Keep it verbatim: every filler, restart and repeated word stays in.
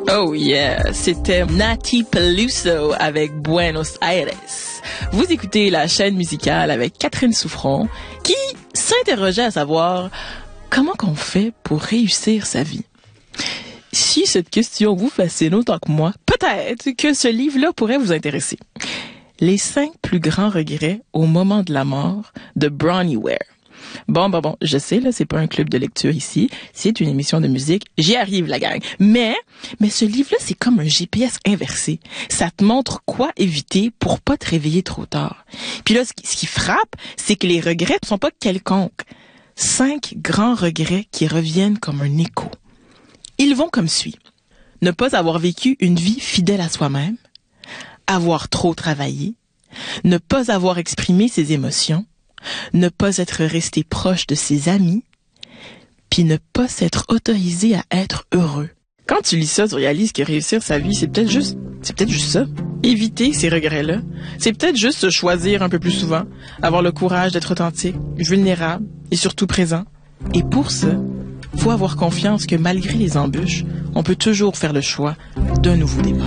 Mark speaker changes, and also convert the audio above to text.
Speaker 1: Oh yeah, c'était Nati Peluso avec Buenos Aires. Vous écoutez la chaîne musicale avec Catherine Souffron qui s'interrogeait à savoir comment qu'on fait pour réussir sa vie. Si cette question vous fascine autant que moi, peut-être que ce livre-là pourrait vous intéresser. Les cinq plus grands regrets au moment de la mort de Bronnie Ware. Bon, bon, bon, je sais, là, c'est pas un club de lecture ici, c'est une émission de musique, j'y arrive, la gang. Mais, mais ce livre-là, c'est comme un G P S inversé. Ça te montre quoi éviter pour pas te réveiller trop tard. Puis là, ce qui, ce qui frappe, c'est que les regrets ne sont pas quelconques. Cinq grands regrets qui reviennent comme un écho. Ils vont comme suit. Ne pas avoir vécu une vie fidèle à soi-même, avoir trop travaillé, ne pas avoir exprimé ses émotions, ne pas être resté proche de ses amis, puis ne pas s'être autorisé à être heureux. Quand tu lis ça, tu réalises que réussir sa vie, c'est peut-être juste, c'est peut-être juste ça. Éviter ces regrets-là. C'est peut-être juste se choisir un peu plus souvent, avoir le courage d'être authentique, vulnérable et surtout présent. Et pour ça, faut avoir confiance que malgré les embûches, on peut toujours faire le choix d'un nouveau départ.